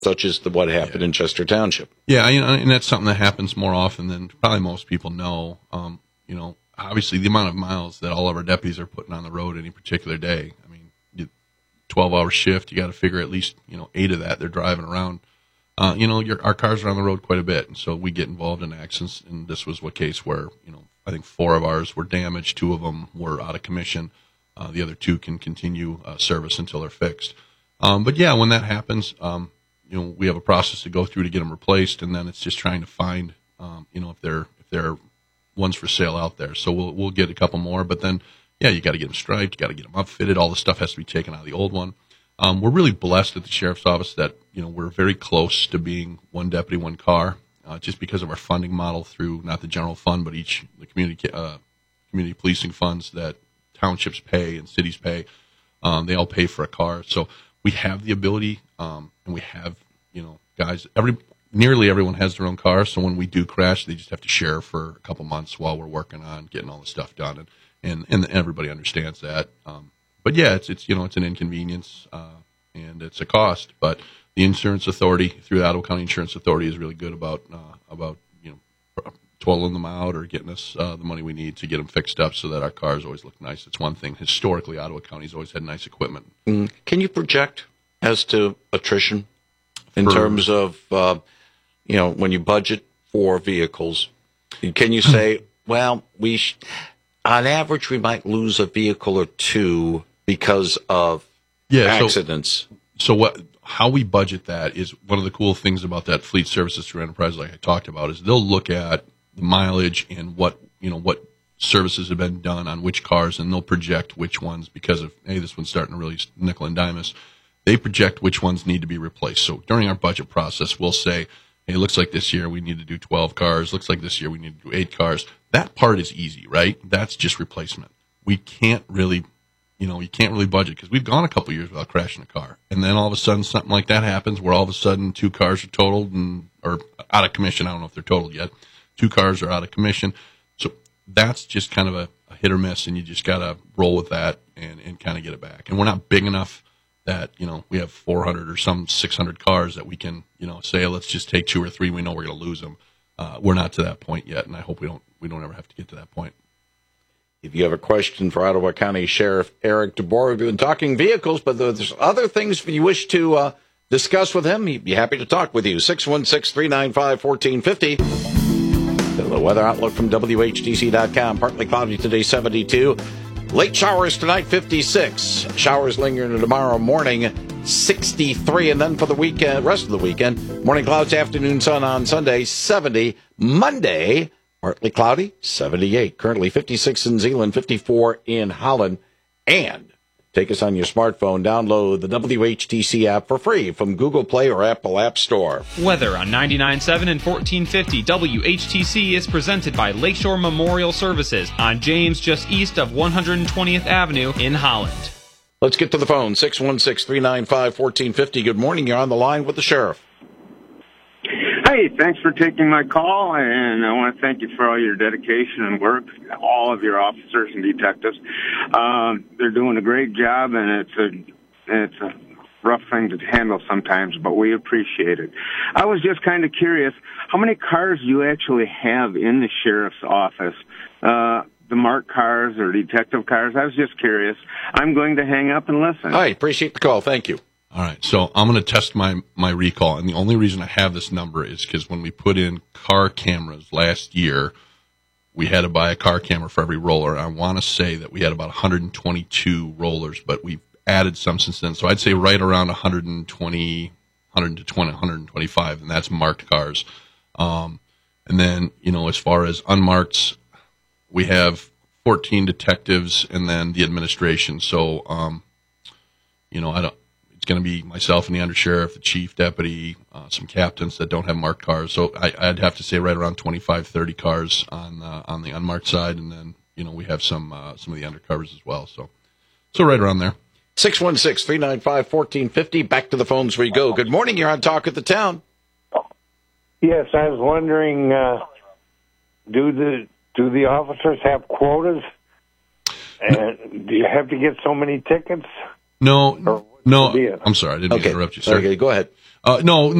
such as what happened in Chester Township. Yeah, and that's something that happens more often than probably most people know. Obviously the amount of miles that all of our deputies are putting on the road any particular day. I mean, 12-hour shift, you got to figure at least 8 of that they're driving around. Our cars are on the road quite a bit, and so we get involved in accidents. And this was a case where I think 4 of ours were damaged, 2 of them were out of commission. The other 2 can continue service until they're fixed. But yeah, when that happens, we have a process to go through to get them replaced, and then it's just trying to find, if they're ones for sale out there. So we'll get a couple more, but then, yeah, you got to get them striped, you got to get them upfitted. All the stuff has to be taken out of the old one. We're really blessed at the sheriff's office that we're very close to being 1 deputy, 1 car, just because of our funding model through not the general fund, but the community policing funds that townships pay and cities pay. They all pay for a car, so we have the ability, and we have guys. Nearly everyone has their own car, so when we do crash, they just have to share for a couple months while we're working on getting all the stuff done, and everybody understands that. But yeah, it's an inconvenience, and it's a cost. But the insurance authority, through the Ottawa County Insurance Authority, is really good about toiling them out or getting us the money we need to get them fixed up so that our cars always look nice. It's one thing. Historically, Ottawa County's always had nice equipment. Can you project as to attrition in terms of when you budget for vehicles? Can you say, well, on average, we might lose a vehicle or 2 because of accidents? How we budget that is one of the cool things about that fleet services through enterprise, like I talked about, is they'll look at the mileage and what services have been done on which cars, and they'll project which ones, because of, hey, this one's starting to really nickel and dime us. They project which ones need to be replaced. So during our budget process, we'll say, hey, it looks like this year we need to do 12 cars. Looks like this year we need to do 8 cars. That part is easy, right? That's just replacement. We can't really, you can't really budget, because we've gone a couple years without crashing a car. And then all of a sudden something like that happens where all of a sudden 2 cars are totaled or out of commission. I don't know if they're totaled yet. 2 cars are out of commission. So that's just kind of a hit or miss, and you just got to roll with that and kind of get it back. And we're not big enough that, we have 400 or some 600 cars that we can, say, let's just take 2 or 3. We know we're going to lose them. We're not to that point yet, and I hope we don't ever have to get to that point. If you have a question for Ottawa County Sheriff Eric DeBoer, we've been talking vehicles, but there's other things you wish to discuss with him, he'd be happy to talk with you. 616-395-1450. The weather outlook from WHTC.com. Partly cloudy today, 72. Late showers tonight, 56. Showers lingering tomorrow morning, 63. And then for the weekend, rest of the weekend, morning clouds, afternoon sun on Sunday, 70. Monday, partly cloudy, 78. Currently 56 in Zeeland, 54 in Holland. And take us on your smartphone. Download the WHTC app for free from Google Play or Apple App Store. Weather on 99.7 and 1450 WHTC is presented by Lakeshore Memorial Services on James, just east of 120th Avenue in Holland. Let's get to the phone. 616-395-1450. Good morning. You're on the line with the sheriff. Hey, thanks for taking my call, and I want to thank you for all your dedication and work, all of your officers and detectives. They're doing a great job, and it's a rough thing to handle sometimes, but we appreciate it. I was just kind of curious, how many cars do you actually have in the sheriff's office? The marked cars or detective cars? I was just curious. I'm going to hang up and listen. All right, appreciate the call. Thank you. All right, so I'm going to test my recall, and the only reason I have this number is because when we put in car cameras last year, we had to buy a car camera for every roller. I want to say that we had about 122 rollers, but we've added some since then. So I'd say right around 125, and that's marked cars. And then, as far as unmarked, we have 14 detectives and then the administration. So, it's going to be myself and the undersheriff, the chief deputy, some captains that don't have marked cars. So I'd have to say right around 25, 30 cars on the unmarked side, and then we have some of the undercovers as well. So right around there. 616-395-1450. Back to the phones we go. Good morning. You're on Talk of the Town. Yes, I was wondering, do the officers have quotas? And do you have to get so many tickets? No, I'm sorry. I didn't mean to interrupt you, sir. Okay, go ahead. No,